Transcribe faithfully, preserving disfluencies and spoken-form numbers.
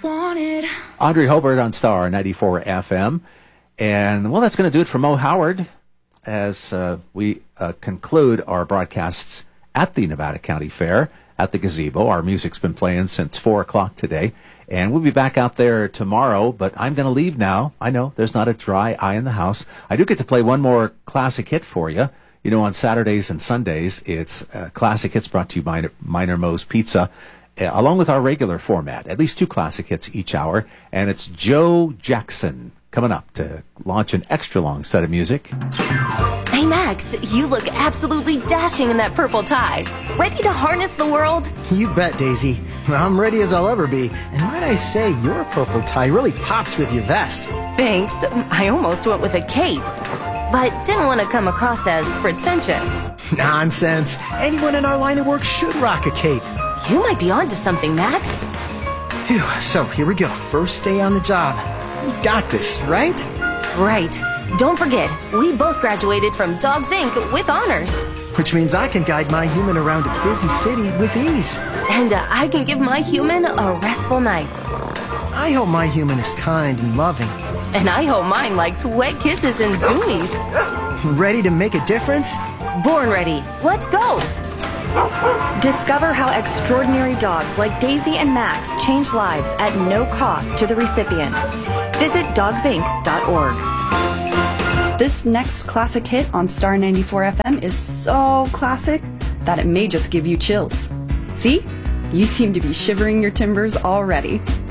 wanted. Audrey Hobart on Star ninety-four F M. And, well, that's going to do it for Mo Howard as uh, we uh, conclude our broadcasts at the Nevada County Fair at the gazebo. Our music's been playing since four o'clock today. And we'll be back out there tomorrow, but I'm going to leave now. I know there's not a dry eye in the house. I do get to play one more classic hit for you. You know, on Saturdays and Sundays, it's uh, Classic Hits brought to you by Minor Moe's Pizza, uh, along with our regular format, at least two classic hits each hour. And it's Joe Jackson coming up to launch an extra long set of music. Hey, Max, you look absolutely dashing in that purple tie. Ready to harness the world? You bet, Daisy. I'm ready as I'll ever be. And might I say, your purple tie really pops with your vest. Thanks. I almost went with a cape, but didn't want to come across as pretentious. Nonsense. Anyone in our line of work should rock a cape. You might be onto something, Max. Phew, so here we go. First day on the job. We've got this, right? Right. Don't forget, we both graduated from Dogs Incorporated with honors. Which means I can guide my human around a busy city with ease. And uh, I can give my human a restful night. I hope my human is kind and loving. And I hope mine likes wet kisses and zoomies. Ready to make a difference? Born ready. Let's go. Discover how extraordinary dogs like Daisy and Max change lives at no cost to the recipients. Visit dogs inc dot org. This next classic hit on Star ninety-four F M is so classic that it may just give you chills. See? You seem to be shivering your timbers already.